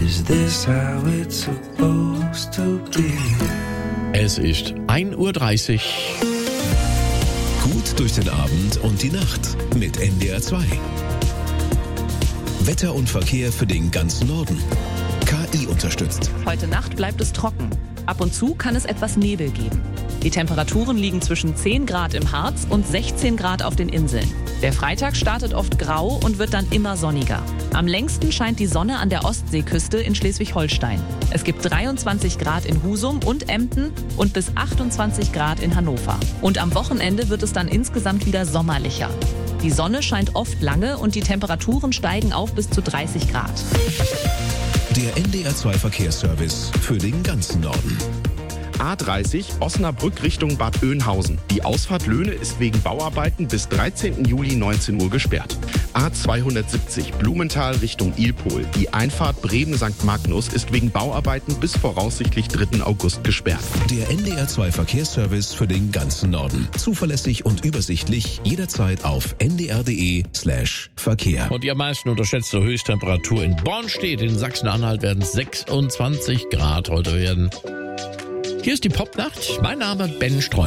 Is this how it's supposed to be? Es ist 1:30 Uhr. Gut durch den Abend und die Nacht mit NDR 2. Wetter und Verkehr für den ganzen Norden. KI unterstützt. Heute Nacht bleibt es trocken. Ab und zu kann es etwas Nebel geben. Die Temperaturen liegen zwischen 10 Grad im Harz und 16 Grad auf den Inseln. Der Freitag startet oft grau und wird dann immer sonniger. Am längsten scheint die Sonne an der Ostseeküste in Schleswig-Holstein. Es gibt 23 Grad in Husum und Emden und bis 28 Grad in Hannover. Und am Wochenende wird es dann insgesamt wieder sommerlicher. Die Sonne scheint oft lange und die Temperaturen steigen auf bis zu 30 Grad. Der NDR 2 Verkehrsservice für den ganzen Norden. A30 Osnabrück Richtung Bad Oeynhausen. Die Ausfahrt Löhne ist wegen Bauarbeiten bis 13. Juli 19 Uhr gesperrt. A270 Blumenthal Richtung Ilpol. Die Einfahrt Bremen-St. Magnus ist wegen Bauarbeiten bis voraussichtlich 3. August gesperrt. Der NDR 2 Verkehrsservice für den ganzen Norden. Zuverlässig und übersichtlich jederzeit auf ndr.de/Verkehr. Und die am meisten unterschätzte Höchsttemperatur in Born steht. In Sachsen-Anhalt werden es 26 Grad heute werden. Hier ist die Popnacht. Mein Name Ben Streu.